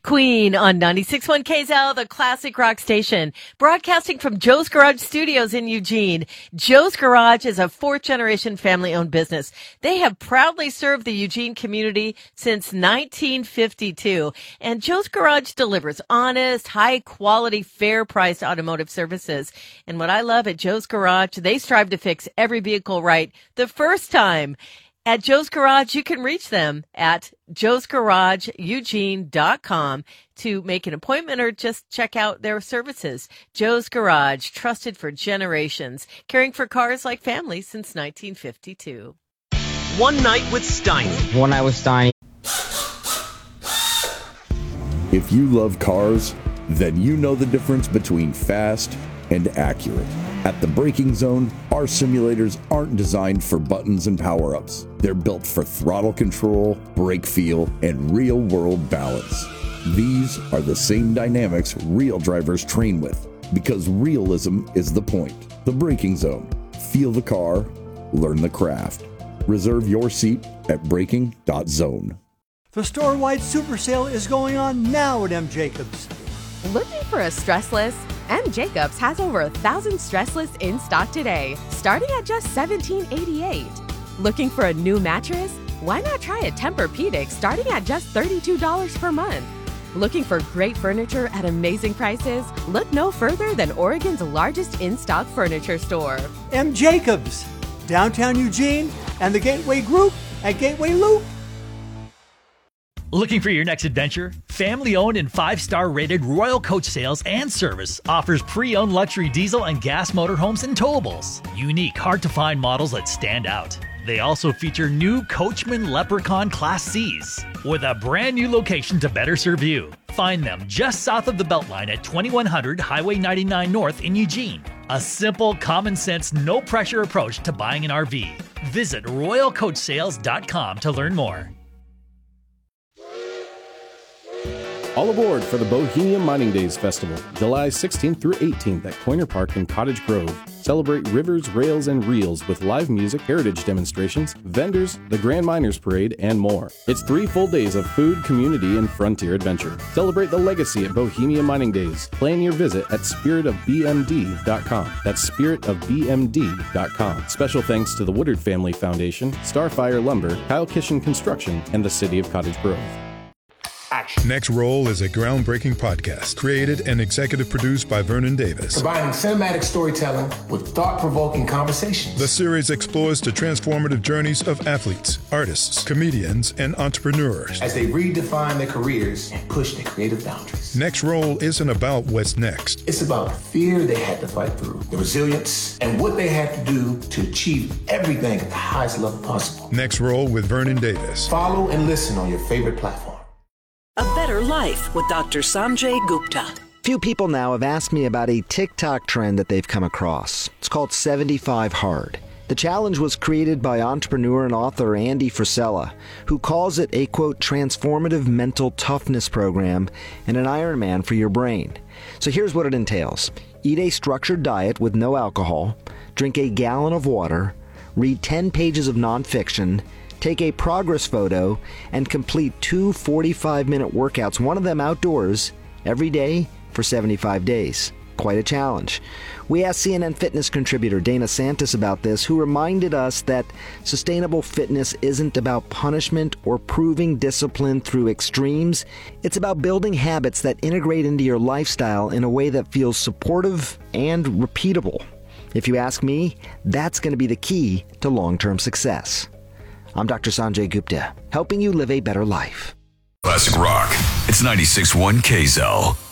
Queen on 96.1 KZL, the classic rock station, broadcasting from Joe's Garage Studios in Eugene. Joe's Garage is a fourth-generation family-owned business. They have proudly served the Eugene community since 1952, and Joe's Garage delivers honest, high-quality, fair-priced automotive services. And what I love at Joe's Garage, they strive to fix every vehicle right the first time. At Joe's Garage, you can reach them at joesgarageeugene.com to make an appointment or just check out their services. Joe's Garage, trusted for generations, caring for cars like family since 1952. One Night with Steiny. One Night with Steiny. If you love cars, then you know the difference between fast and accurate. At the Braking Zone, our simulators aren't designed for buttons and power-ups. They're built for throttle control, brake feel, and real-world balance. These are the same dynamics real drivers train with, because realism is the point. The Braking Zone. Feel the car, learn the craft. Reserve your seat at braking.zone. The store-wide super sale is going on now at M. Jacobs. Looking for a stressless? M. Jacobs has over 1,000 stressless in stock today, starting at just $17.88. Looking for a new mattress? Why not try a Tempur-Pedic starting at just $32 per month? Looking for great furniture at amazing prices? Look no further than Oregon's largest in-stock furniture store. M. Jacobs, downtown Eugene, and the Gateway Group at Gateway Loop. Looking for your next adventure? Family-owned and 5-star rated Royal Coach Sales and Service offers pre-owned luxury diesel and gas motorhomes and towables. Unique, hard-to-find models that stand out. They also feature new Coachman Leprechaun Class Cs with a brand new location to better serve you. Find them just south of the Beltline at 2100 Highway 99 North in Eugene. A simple, common-sense, no-pressure approach to buying an RV. Visit RoyalCoachSales.com to learn more. All aboard for the Bohemian Mining Days Festival, July 16th through 18th at Coiner Park in Cottage Grove. Celebrate rivers, rails, and reels with live music, heritage demonstrations, vendors, the Grand Miners Parade, and more. It's 3 full days of food, community, and frontier adventure. Celebrate the legacy at Bohemian Mining Days. Plan your visit at spiritofbmd.com. That's spiritofbmd.com. Special thanks to the Woodard Family Foundation, Starfire Lumber, Kyle Kishin Construction, and the City of Cottage Grove. Action. Next Roll is a groundbreaking podcast created and executive produced by Vernon Davis. Combining cinematic storytelling with thought-provoking conversations. The series explores the transformative journeys of athletes, artists, comedians, and entrepreneurs as they redefine their careers and push their creative boundaries. Next Roll isn't about what's next. It's about the fear they had to fight through, the resilience, and what they had to do to achieve everything at the highest level possible. Next Roll with Vernon Davis. Follow and listen on your favorite platform. A Better Life with Dr. Sanjay Gupta. Few people now have asked me about a TikTok trend that they've come across. It's called 75 Hard. The challenge was created by entrepreneur and author Andy Frisella, who calls it a, quote, transformative mental toughness program and an Ironman for your brain. So here's what it entails. Eat a structured diet with no alcohol, drink a gallon of water, read 10 pages of nonfiction, take a progress photo, and complete 2 45-minute workouts, one of them outdoors, every day for 75 days. Quite a challenge. We asked CNN Fitness contributor Dana Santis about this, who reminded us that sustainable fitness isn't about punishment or proving discipline through extremes. It's about building habits that integrate into your lifestyle in a way that feels supportive and repeatable. If you ask me, that's going to be the key to long-term success. I'm Dr. Sanjay Gupta, helping you live a better life. Classic Rock. It's 96.1 KZL.